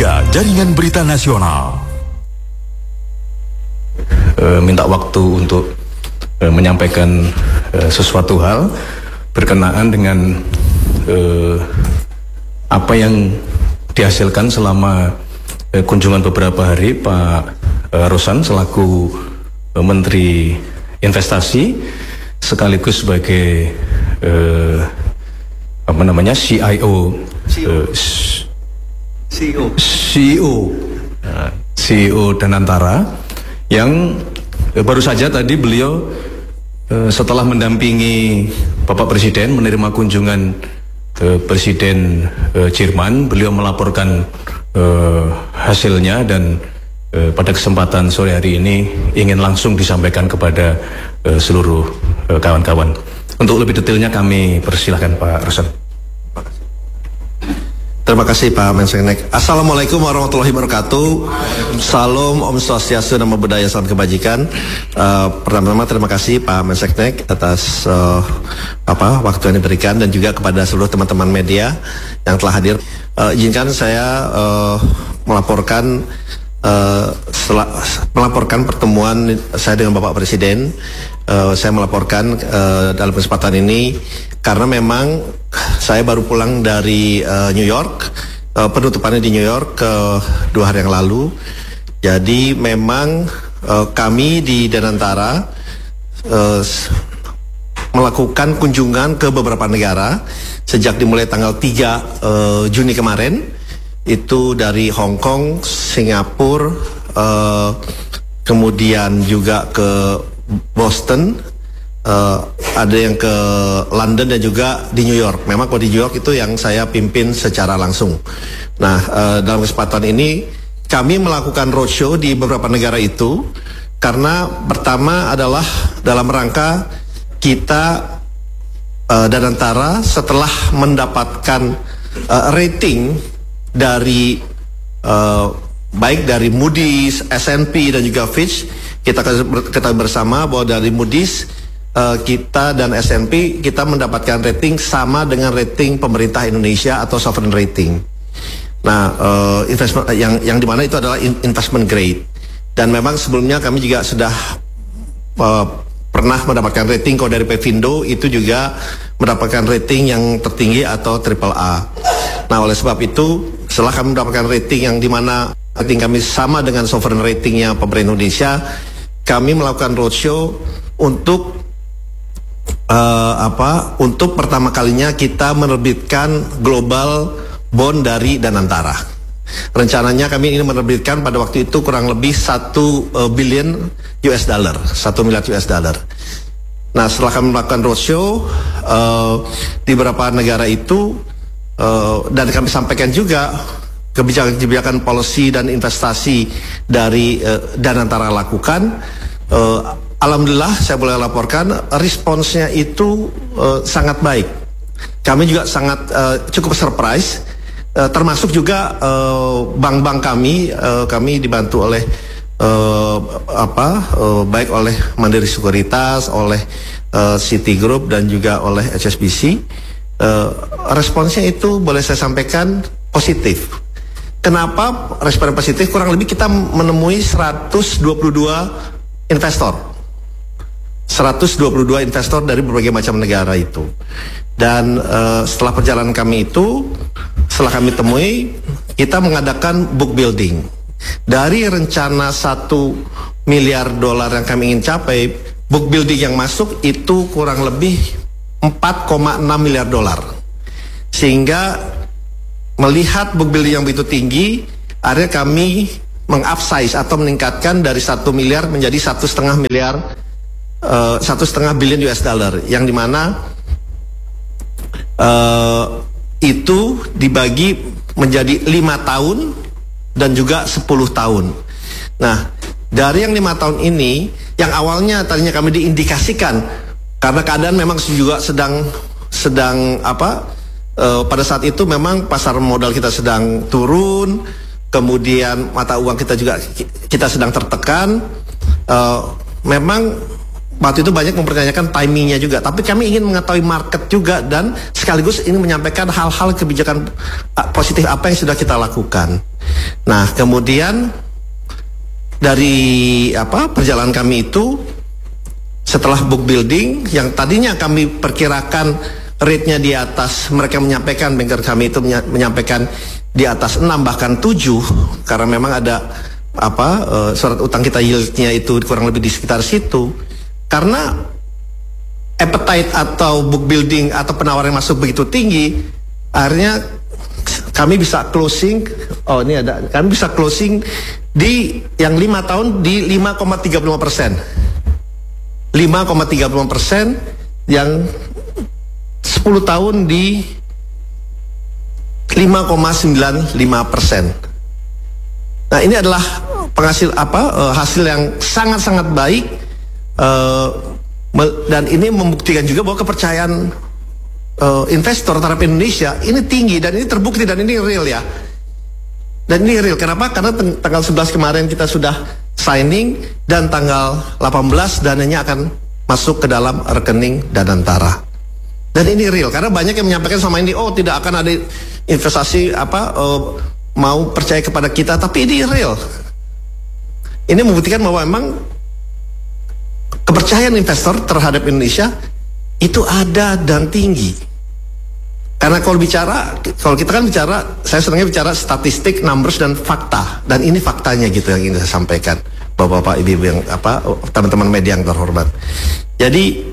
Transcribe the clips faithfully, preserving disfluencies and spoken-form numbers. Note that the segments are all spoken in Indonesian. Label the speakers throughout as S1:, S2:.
S1: tiga Jaringan Berita Nasional.
S2: E, minta waktu untuk e, menyampaikan e, sesuatu hal berkenaan dengan e, apa yang dihasilkan selama e, kunjungan beberapa hari Pak e, Rosan selaku e, Menteri Investasi sekaligus sebagai e, apa namanya C I O
S3: C E O.
S2: e,
S3: C E O
S2: C E O nah, C E O Danantara yang eh, baru saja tadi beliau eh, setelah mendampingi Bapak Presiden menerima kunjungan eh, Presiden eh, Jerman, beliau melaporkan eh, hasilnya dan eh, pada kesempatan sore hari ini ingin langsung disampaikan kepada eh, seluruh eh, kawan-kawan. Untuk lebih detailnya kami persilahkan Pak Rosan.
S3: Terima kasih Pak Menseknek. Assalamualaikum warahmatullahi wabarakatuh. Salam, Om Swastiastu, Namo Buddhaya, salam kebajikan. Uh, Pertama-tama terima kasih Pak Menseknek atas uh, apa waktu yang diberikan dan juga kepada seluruh teman-teman media yang telah hadir. Uh, izinkan saya uh, melaporkan uh, melaporkan pertemuan saya dengan Bapak Presiden. Uh, saya melaporkan uh, dalam kesempatan ini karena memang saya baru pulang dari uh, New York, uh, penutupannya di New York uh, dua hari yang lalu. Jadi memang uh, kami di Danantara uh, melakukan kunjungan ke beberapa negara sejak dimulai tanggal tiga uh, Juni kemarin. Itu dari Hong Kong, Singapura, uh, kemudian juga ke Boston, uh, ada yang ke London dan juga di New York. Memang kalau di New York itu yang saya pimpin secara langsung. Nah, uh, dalam kesempatan ini kami melakukan roadshow di beberapa negara itu karena pertama adalah dalam rangka kita uh, Danantara setelah mendapatkan uh, rating dari uh, baik dari Moody's, S and P dan juga Fitch. Kita ketahui bersama bahwa dari Moody's uh, kita dan S and P kita mendapatkan rating sama dengan rating pemerintah Indonesia atau sovereign rating. Nah, uh, investment yang yang dimana itu adalah investment grade. Dan memang sebelumnya kami juga sudah uh, pernah mendapatkan rating kalau dari Pevindo itu juga mendapatkan rating yang tertinggi atau triple A. Nah, oleh sebab itu setelah kami mendapatkan rating yang dimana rating kami sama dengan sovereign ratingnya pemerintah Indonesia, kami melakukan roadshow untuk uh, apa? Untuk pertama kalinya kita menerbitkan global bond dari Danantara. Rencananya kami ingin menerbitkan pada waktu itu kurang lebih satu uh, billion U S dollar, satu miliar U S dollar. Nah, setelah kami melakukan roadshow uh, di beberapa negara itu uh, dan kami sampaikan juga kebijakan-kebijakan policy dan investasi dari uh, Danantara lakukan, uh, alhamdulillah saya boleh laporkan responsnya itu uh, sangat baik. Kami juga sangat uh, cukup surprise, uh, termasuk juga bank-bank uh, kami, uh, kami dibantu oleh uh, apa, uh, baik oleh Mandiri Sekuritas, oleh uh, Citigroup dan juga oleh H S B C. Uh, responsnya itu boleh saya sampaikan positif. Kenapa respon positif? Kurang lebih kita menemui seratus dua puluh dua investor. seratus dua puluh dua investor dari berbagai macam negara itu. Dan uh, setelah perjalanan kami itu, setelah kami temui, kita mengadakan book building. Dari rencana satu miliar dolar yang kami ingin capai, book building yang masuk itu kurang lebih empat koma enam miliar dolar. Sehingga melihat book building yang begitu tinggi, akhirnya kami mengupsize atau meningkatkan dari satu miliar menjadi satu setengah miliar, uh, satu setengah billion U S dollar, yang dimana uh, itu dibagi menjadi lima tahun dan juga sepuluh tahun. Nah, dari yang lima tahun ini, yang awalnya tadinya kami diindikasikan karena keadaan memang juga sedang sedang apa? Uh, pada saat itu memang pasar modal kita sedang turun, kemudian mata uang kita juga kita sedang tertekan. Uh, memang waktu itu banyak mempertanyakan timingnya juga, tapi kami ingin mengetahui market juga dan sekaligus ingin menyampaikan hal-hal kebijakan uh, positif apa yang sudah kita lakukan. Nah, kemudian dari apa perjalanan kami itu, setelah book building yang tadinya kami perkirakan rate-nya di atas, mereka menyampaikan, banker kami itu menyampaikan di atas enam bahkan tujuh, karena memang ada apa uh, surat utang kita yield-nya itu kurang lebih di sekitar situ. Karena appetite atau book building atau penawaran masuk begitu tinggi, akhirnya kami bisa closing, oh ini ada, kami bisa closing di yang lima tahun di lima koma tiga puluh lima persen, lima koma tiga puluh lima persen, yang sepuluh tahun di lima koma sembilan lima persen. Nah, ini adalah penghasil apa uh, hasil yang sangat-sangat baik, uh, dan ini membuktikan juga bahwa kepercayaan uh, investor terhadap Indonesia ini tinggi, dan ini terbukti, dan ini real ya. Dan ini real, kenapa? Karena tanggal sebelas kemarin kita sudah signing, dan tanggal delapan belas dananya akan masuk ke dalam rekening Danantara. Dan ini real, karena banyak yang menyampaikan sama ini, oh tidak akan ada investasi apa uh, mau percaya kepada kita, tapi ini real. Ini membuktikan bahwa memang kepercayaan investor terhadap Indonesia itu ada dan tinggi. Karena kalau bicara, kalau kita kan bicara, saya senangnya bicara statistik, numbers, dan fakta. Dan ini faktanya gitu yang ingin saya sampaikan, bapak-bapak, ibu-ibu yang apa, teman-teman media yang terhormat. Jadi,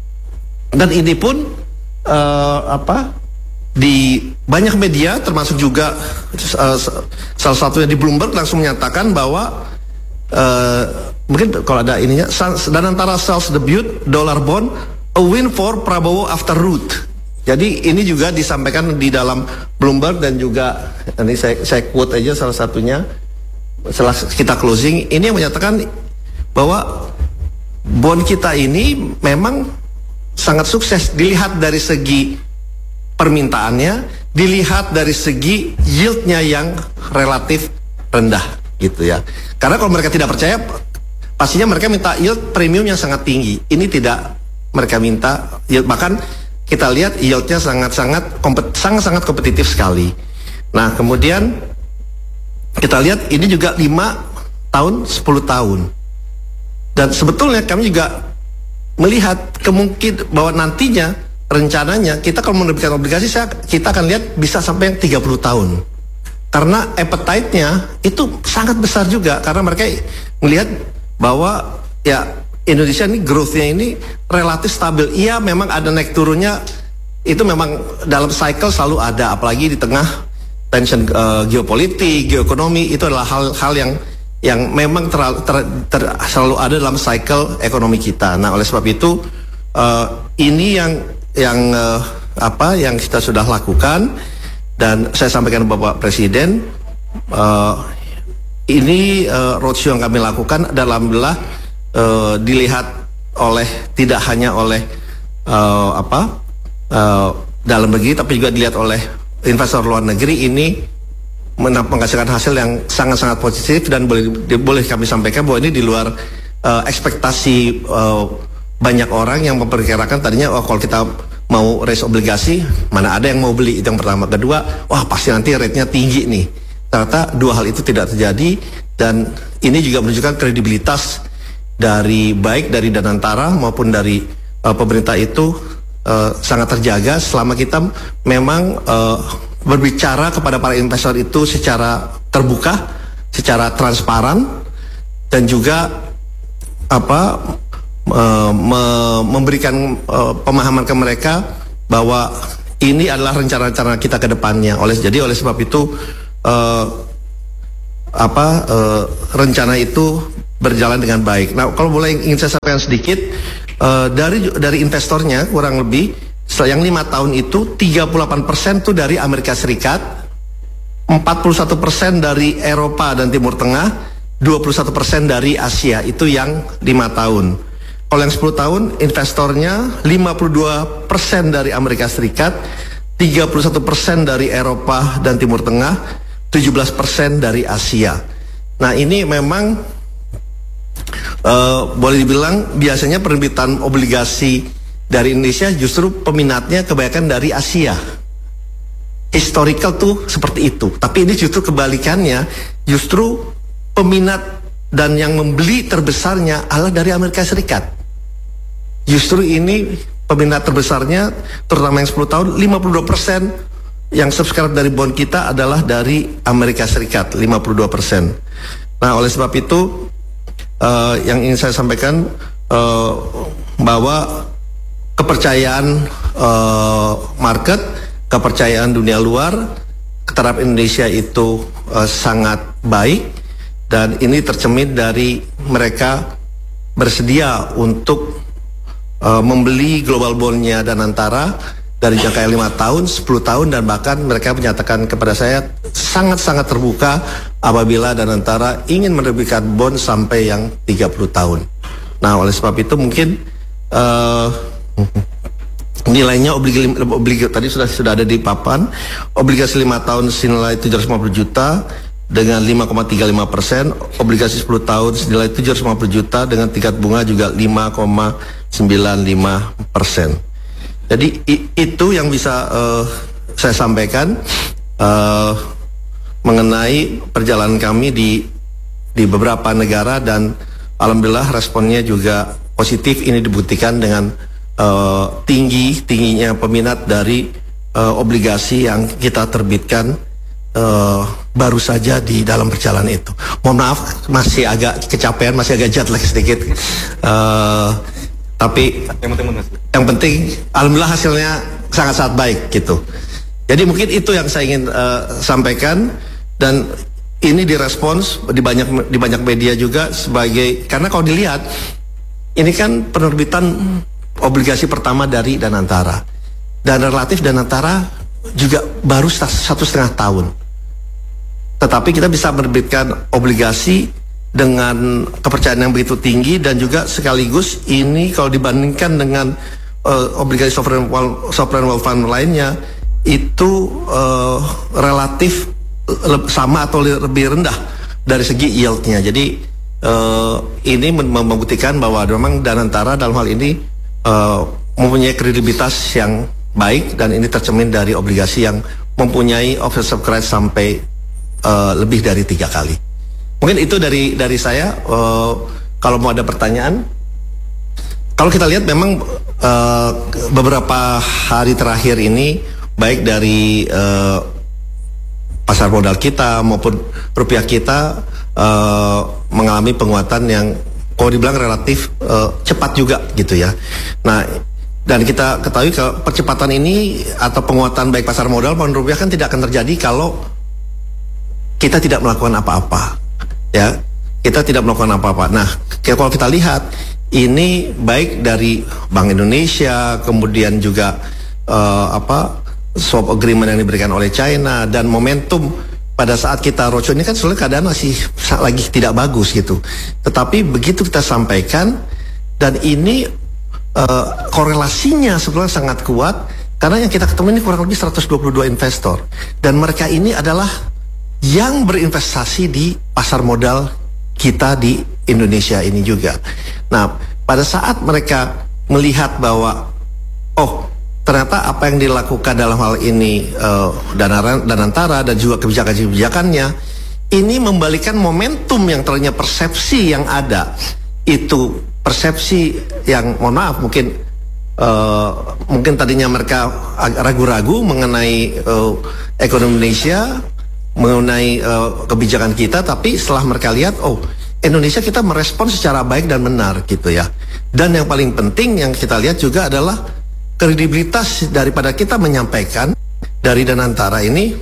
S3: dan ini pun uh, apa di banyak media, termasuk juga uh, salah satunya di Bloomberg langsung menyatakan bahwa uh, mungkin kalau ada ininya, Danantara sells debut dollar bond, a win for Prabowo after Ruth. Jadi ini juga disampaikan di dalam Bloomberg, dan juga ini saya, saya quote aja salah satunya setelah kita closing, ini yang menyatakan bahwa bond kita ini memang sangat sukses dilihat dari segi permintaannya, dilihat dari segi yieldnya yang relatif rendah gitu ya. Karena kalau mereka tidak percaya, pastinya mereka minta yield premium yang sangat tinggi. Ini tidak mereka minta yield, bahkan kita lihat yieldnya sangat-sangat kompet, sangat-sangat kompetitif sekali. Nah, kemudian kita lihat ini juga lima tahun, sepuluh tahun. Dan sebetulnya kami juga melihat kemungkinan bahwa nantinya rencananya kita kalau menerbitkan obligasi, kita akan lihat bisa sampai yang tiga puluh tahun. Karena appetite-nya itu sangat besar juga, karena mereka melihat bahwa ya Indonesia ini growth-nya ini relatif stabil. Iya, memang ada naik turunnya, itu memang dalam cycle selalu ada, apalagi di tengah tension uh, geopolitik, geoekonomi, itu adalah hal-hal yang yang memang ter, ter, ter, selalu ada dalam cycle ekonomi kita. Nah, oleh sebab itu uh, ini yang yang uh, apa yang kita sudah lakukan, dan saya sampaikan Bapak Presiden, uh, ini uh, roadshow yang kami lakukan dalam belah Uh, dilihat oleh tidak hanya oleh uh, apa uh, dalam negeri, tapi juga dilihat oleh investor luar negeri. Ini menghasilkan hasil yang sangat-sangat positif, dan boleh boleh kami sampaikan bahwa ini di luar uh, ekspektasi uh, banyak orang yang memperkirakan tadinya, oh kalau kita mau raise obligasi mana ada yang mau beli, itu yang pertama. Kedua, wah pasti nanti rate-nya tinggi nih. Ternyata dua hal itu tidak terjadi, dan ini juga menunjukkan kredibilitas dari baik dari Danantara maupun dari uh, pemerintah itu uh, sangat terjaga selama kita memang uh, berbicara kepada para investor itu secara terbuka, secara transparan, dan juga apa uh, me memberikan uh, pemahaman ke mereka bahwa ini adalah rencana-rencana kita ke depannya. Oleh jadi oleh sebab itu uh, apa uh, rencana itu berjalan dengan baik. Nah, kalau boleh ingin saya sampaikan sedikit, uh, dari dari investornya kurang lebih yang lima tahun itu tiga puluh delapan persen itu dari Amerika Serikat, empat puluh satu persen dari Eropa dan Timur Tengah, dua puluh satu persen dari Asia. Itu yang lima tahun. Kalau yang sepuluh tahun investornya lima puluh dua persen dari Amerika Serikat, tiga puluh satu persen dari Eropa dan Timur Tengah, tujuh belas persen dari Asia. Nah, ini memang Uh, boleh dibilang biasanya penerbitan obligasi dari Indonesia justru peminatnya kebanyakan dari Asia. Historical tuh seperti itu. Tapi ini justru kebalikannya, justru peminat dan yang membeli terbesarnya adalah dari Amerika Serikat. Justru ini peminat terbesarnya, terutama yang sepuluh tahun, lima puluh dua persen yang subscribe dari bond kita adalah dari Amerika Serikat, lima puluh dua persen. Nah, oleh sebab itu uh, yang ingin saya sampaikan uh, bahwa kepercayaan uh, market, kepercayaan dunia luar terhadap Indonesia itu uh, sangat baik, dan ini tercermin dari mereka bersedia untuk uh, membeli global bondnya Danantara dari jangka yang lima tahun, sepuluh tahun, dan bahkan mereka menyatakan kepada saya sangat-sangat terbuka apabila Danantara ingin menerbitkan bond sampai yang tiga puluh tahun. Nah, oleh sebab itu mungkin uh, nilainya obligasi, obligasi tadi sudah sudah ada di papan, obligasi lima tahun senilai tujuh ratus lima puluh juta dengan lima koma tiga lima persen, obligasi sepuluh tahun senilai tujuh ratus lima puluh juta dengan tingkat bunga juga lima koma sembilan lima persen. Jadi i, itu yang bisa uh, saya sampaikan uh, mengenai perjalanan kami di di beberapa negara, dan alhamdulillah responnya juga positif. Ini dibuktikan dengan Uh, tinggi tingginya peminat dari uh, obligasi yang kita terbitkan uh, baru saja di dalam perjalanan itu. Mohon maaf, masih agak kecapean, masih agak jet lag sedikit. Uh, tapi yang penting, yang penting, alhamdulillah hasilnya sangat-sangat baik gitu. Jadi mungkin itu yang saya ingin uh, sampaikan, dan ini direspons di banyak di banyak media juga sebagai, karena kalau dilihat ini kan penerbitan obligasi pertama dari Danantara, dan relatif Danantara juga baru satu setengah tahun, tetapi kita bisa menerbitkan obligasi dengan kepercayaan yang begitu tinggi, dan juga sekaligus ini kalau dibandingkan dengan uh, obligasi sovereign wealth, sovereign wealth fund lainnya itu uh, relatif sama atau lebih rendah dari segi yieldnya. Jadi uh, ini membuktikan bahwa memang Danantara dalam hal ini Uh, mempunyai kredibilitas yang baik, dan ini tercermin dari obligasi yang mempunyai oversubscribe sampai uh, lebih dari tiga kali. Mungkin itu dari dari saya. Uh, kalau mau ada pertanyaan, kalau kita lihat memang uh, beberapa hari terakhir ini baik dari uh, pasar modal kita maupun rupiah kita uh, mengalami penguatan yang kalau dibilang relatif uh, cepat juga gitu ya. Nah, dan kita ketahui kalau percepatan ini atau penguatan baik pasar modal maupun rupiah kan tidak akan terjadi kalau kita tidak melakukan apa-apa, ya. Kita tidak melakukan apa-apa. Nah, kalau kita lihat ini baik dari Bank Indonesia, kemudian juga uh, apa swap agreement yang diberikan oleh China, dan momentum pada saat kita roadshow ini kan sebenarnya keadaan masih lagi tidak bagus gitu. Tetapi begitu kita sampaikan, dan ini uh, korelasinya sebenarnya sangat kuat, karena yang kita ketemu ini kurang lebih seratus dua puluh dua investor, dan mereka ini adalah yang berinvestasi di pasar modal kita di Indonesia ini juga. Nah, pada saat mereka melihat bahwa oh, ternyata apa yang dilakukan dalam hal ini uh, Danantara dan juga kebijakan-kebijakannya ini membalikan momentum yang ternyata persepsi yang ada itu persepsi yang mohon maaf mungkin uh, mungkin tadinya mereka ragu-ragu mengenai uh, ekonomi Indonesia, mengenai uh, kebijakan kita, tapi setelah mereka lihat oh Indonesia kita merespon secara baik dan benar gitu ya. Dan yang paling penting yang kita lihat juga adalah kredibilitas daripada kita menyampaikan dari Danantara ini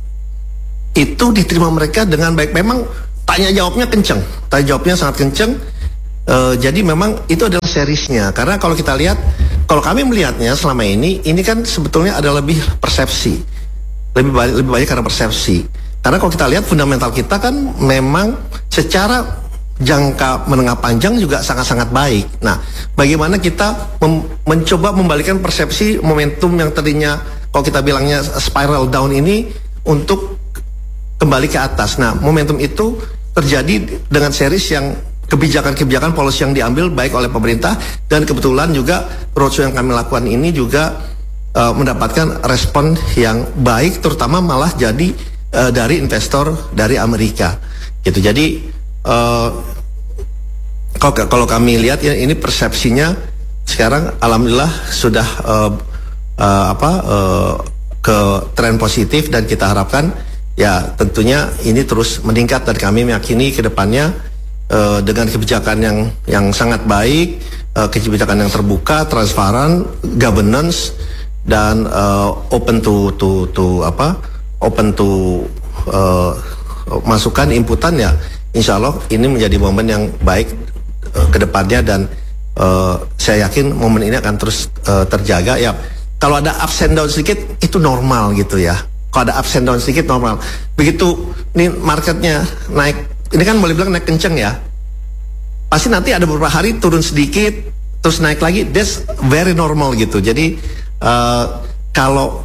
S3: itu diterima mereka dengan baik. Memang tanya jawabnya kenceng, tanya jawabnya sangat kenceng. Uh, jadi memang itu adalah seriesnya. Karena kalau kita lihat, kalau kami melihatnya selama ini, ini kan sebetulnya ada lebih persepsi, lebih banyak, lebih banyak karena persepsi. Karena kalau kita lihat fundamental kita kan memang secara jangka menengah panjang juga sangat-sangat baik. Nah, bagaimana kita mem mencoba membalikan persepsi momentum yang tadinya kalau kita bilangnya spiral down ini untuk kembali ke atas. Nah, momentum itu terjadi dengan series yang kebijakan-kebijakan policy yang diambil baik oleh pemerintah, dan kebetulan juga roadshow yang kami lakukan ini juga uh, mendapatkan respon yang baik, terutama malah jadi uh, dari investor dari Amerika. gitu. Jadi uh, kalau kalau kami lihat ya, ini persepsinya sekarang alhamdulillah sudah uh, uh, apa uh, ke tren positif, dan kita harapkan ya tentunya ini terus meningkat, dan kami meyakini ke depannya uh, dengan kebijakan yang yang sangat baik, uh, kebijakan yang terbuka, transparan, governance, dan uh, open to to to apa open to uh, masukan inputan, ya insya Allah ini menjadi momen yang baik uh, ke depannya, dan uh, saya yakin momen ini akan terus uh, terjaga. Ya kalau ada ups and down sedikit itu normal gitu ya, kalau ada ups and down sedikit normal. Begitu ini marketnya naik, ini kan boleh bilang naik kenceng ya, pasti nanti ada beberapa hari turun sedikit terus naik lagi, that's very normal gitu. Jadi Uh, kalau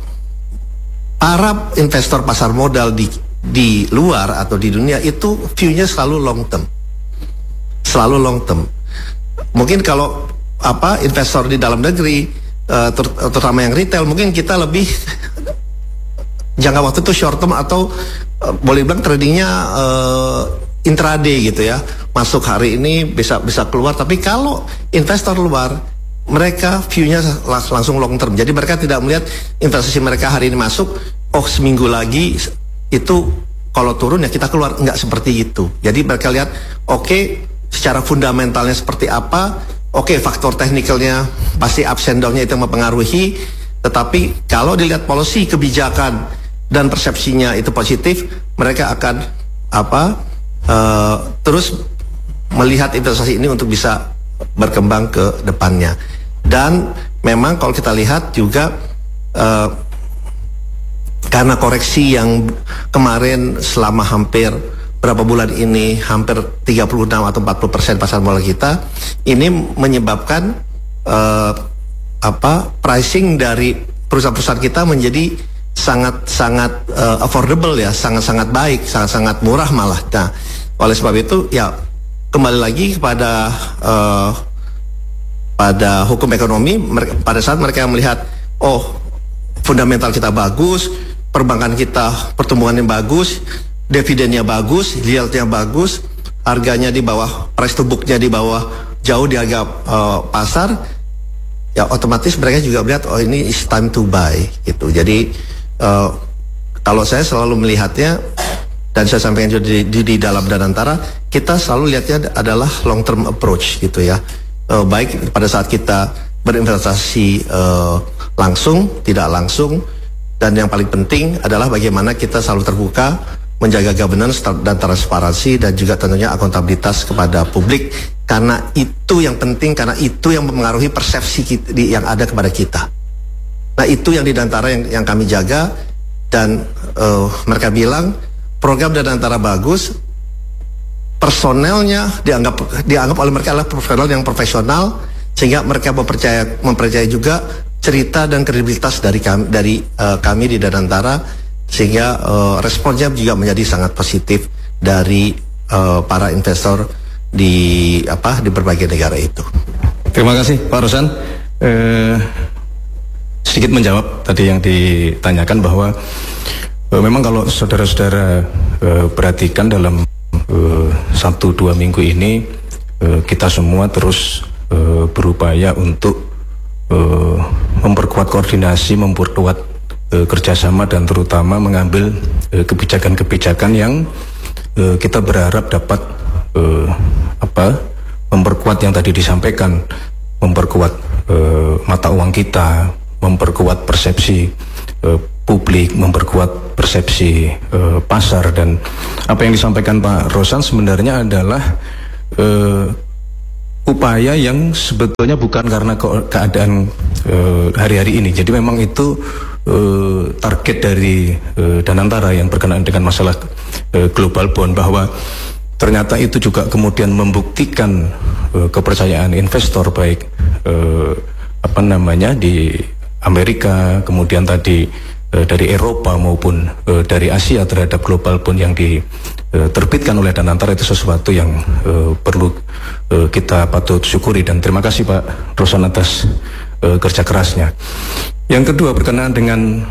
S3: para investor pasar modal di di luar atau di dunia itu view-nya selalu long term, selalu long term. Mungkin kalau apa investor di dalam negeri, uh, ter terutama yang retail, mungkin kita lebih jangka waktu itu short term, atau uh, boleh bilang tradingnya uh, intraday gitu ya, masuk hari ini bisa bisa keluar. Tapi kalau investor luar, mereka view-nya langsung long term. Jadi mereka tidak melihat investasi mereka hari ini masuk, oh seminggu lagi itu kalau turun ya kita keluar. Enggak seperti itu. Jadi mereka lihat, oke okay, secara fundamentalnya seperti apa, oke okay, faktor teknikalnya pasti ups and down-nya itu mempengaruhi. Tetapi kalau dilihat policy, kebijakan, dan persepsinya itu positif, mereka akan apa uh, terus melihat investasi ini untuk bisa berkembang ke depannya. Dan memang kalau kita lihat juga uh, karena koreksi yang kemarin selama hampir berapa bulan ini, hampir tiga puluh enam atau empat puluh persen pasar modal kita, ini menyebabkan uh, apa pricing dari perusahaan-perusahaan kita menjadi sangat-sangat uh, affordable ya, sangat-sangat baik, sangat-sangat murah malah. Nah, oleh sebab itu ya kembali lagi kepada uh, pada hukum ekonomi. Mereka, pada saat mereka melihat, oh fundamental kita bagus, perbankan kita pertumbuhannya bagus, dividennya bagus, yieldnya bagus, harganya di bawah, price to booknya di bawah, jauh di harga uh, pasar, ya otomatis mereka juga melihat, oh ini is time to buy gitu. Jadi uh, kalau saya selalu melihatnya, dan saya sampaikan juga di, di, di dalam Danantara, kita selalu lihatnya adalah long term approach gitu ya. Uh, baik pada saat kita berinvestasi uh, langsung, tidak langsung, dan yang paling penting adalah bagaimana kita selalu terbuka, menjaga governance dan transparansi, dan juga tentunya akuntabilitas kepada publik, karena itu yang penting, karena itu yang mempengaruhi persepsi kita, di, yang ada kepada kita. Nah itu yang di Danantara yang, yang kami jaga, dan uh, mereka bilang program Danantara bagus, personelnya dianggap dianggap oleh mereka adalah personel yang profesional, sehingga mereka mempercaya mempercayai juga cerita dan kredibilitas dari kami dari uh, kami di Danantara, sehingga uh, responnya juga menjadi sangat positif dari uh, para investor di apa di berbagai negara itu.
S2: Terima kasih Pak Rosan. Eh, sedikit menjawab tadi yang ditanyakan bahwa eh, memang kalau saudara-saudara eh, perhatikan dalam Uh, satu dua minggu ini uh, kita semua terus uh, berupaya untuk uh, memperkuat koordinasi, memperkuat uh, kerjasama, dan terutama mengambil kebijakan-kebijakan uh, yang uh, kita berharap dapat uh, apa memperkuat yang tadi disampaikan, memperkuat uh, mata uang kita, memperkuat persepsi uh, publik, memperkuat persepsi uh, pasar. Dan apa yang disampaikan Pak Rosan sebenarnya adalah uh, upaya yang sebetulnya bukan karena ke keadaan hari-hari uh, ini. Jadi memang itu uh, target dari uh, Danantara yang berkenaan dengan masalah uh, global bond, bahwa ternyata itu juga kemudian membuktikan uh, kepercayaan investor, baik uh, apa namanya di Amerika, kemudian tadi dari Eropa maupun uh, dari Asia terhadap global bond yang diterbitkan oleh Danantara. Itu sesuatu yang uh, perlu uh, kita patut syukuri, dan terima kasih Pak Rosan atas uh, kerja kerasnya. Yang kedua berkenaan dengan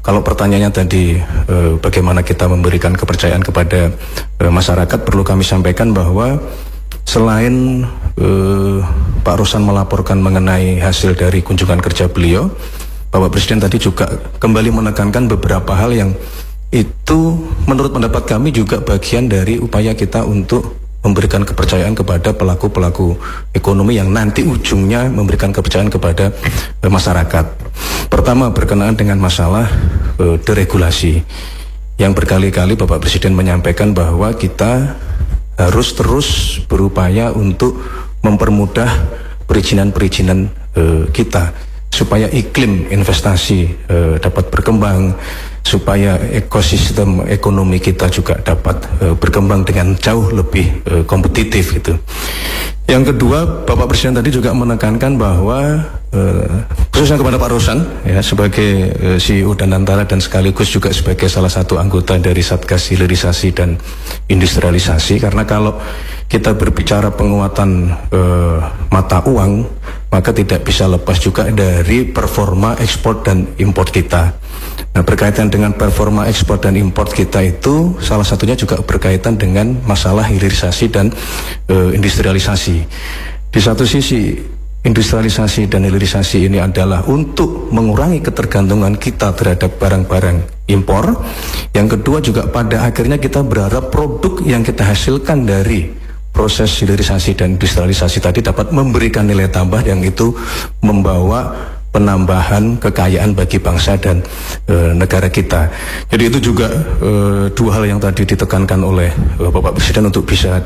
S2: kalau pertanyaannya tadi eh, bagaimana kita memberikan kepercayaan kepada eh, masyarakat, perlu kami sampaikan bahwa selain eh, Pak Rosan melaporkan mengenai hasil dari kunjungan kerja beliau, Bapak Presiden tadi juga kembali menekankan beberapa hal yang itu menurut pendapat kami juga bagian dari upaya kita untuk memberikan kepercayaan kepada pelaku-pelaku ekonomi yang nanti ujungnya memberikan kepercayaan kepada eh, masyarakat. Pertama, berkenaan dengan masalah eh, deregulasi yang berkali-kali Bapak Presiden menyampaikan bahwa kita harus terus berupaya untuk mempermudah perizinan-perizinan eh, kita supaya iklim investasi eh, dapat berkembang, supaya ekosistem ekonomi kita juga dapat uh, berkembang dengan jauh lebih uh, kompetitif gitu. Yang kedua, Bapak Presiden tadi juga menekankan bahwa uh, khususnya kepada Pak Rosan ya sebagai uh, C E O Danantara dan sekaligus juga sebagai salah satu anggota dari Satgas Hilirisasi dan Industrialisasi, karena kalau kita berbicara penguatan uh, mata uang, maka tidak bisa lepas juga dari performa ekspor dan impor kita. Nah, berkaitan dengan performa ekspor dan impor kita itu salah satunya juga berkaitan dengan masalah hilirisasi dan e, industrialisasi. Di satu sisi industrialisasi dan hilirisasi ini adalah untuk mengurangi ketergantungan kita terhadap barang-barang impor. Yang kedua juga pada akhirnya kita berharap produk yang kita hasilkan dari proses hilirisasi dan industrialisasi tadi dapat memberikan nilai tambah yang itu membawa penambahan kekayaan bagi bangsa dan e, negara kita. Jadi itu juga e, dua hal yang tadi ditekankan oleh e, Bapak Presiden untuk bisa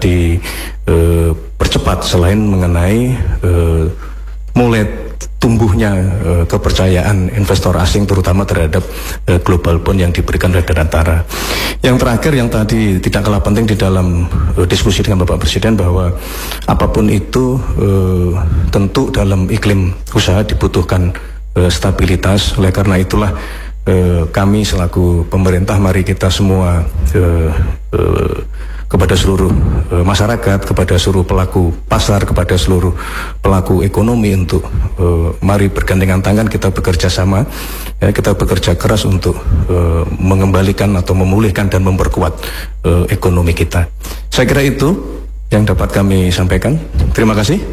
S2: dipercepat selain mengenai e, mulai tumbuhnya e, kepercayaan investor asing terutama terhadap e, global bond yang diberikan oleh Danantara. Yang terakhir yang tadi tidak kalah penting di dalam e, diskusi dengan Bapak Presiden bahwa apapun itu e, tentu dalam iklim usaha dibutuhkan e, stabilitas. Oleh karena itulah e, kami selaku pemerintah mari kita semua e, e, kepada seluruh e, masyarakat, kepada seluruh pelaku pasar, kepada seluruh pelaku ekonomi untuk e, mari bergandengan tangan kita bekerja sama, ya, kita bekerja keras untuk e, mengembalikan atau memulihkan dan memperkuat e, ekonomi kita. Saya kira itu yang dapat kami sampaikan. Terima kasih.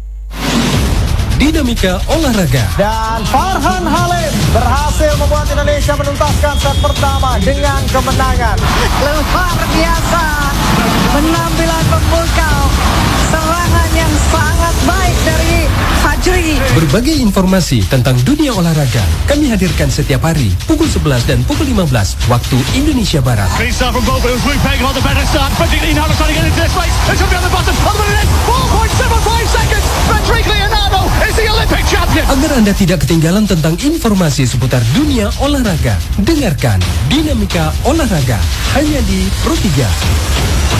S4: Dinamika olahraga.
S5: Dan Farhan Halim berhasil membuat Indonesia menuntaskan set pertama dengan kemenangan.
S6: Luar biasa, penampilan memukau, serangan yang sangat baik dari Fajri.
S4: Berbagai informasi tentang dunia olahraga kami hadirkan setiap hari pukul sebelas dan pukul lima belas waktu Indonesia Barat. Agar Anda tidak ketinggalan tentang informasi seputar dunia olahraga, dengarkan Dinamika Olahraga hanya di Pro tiga.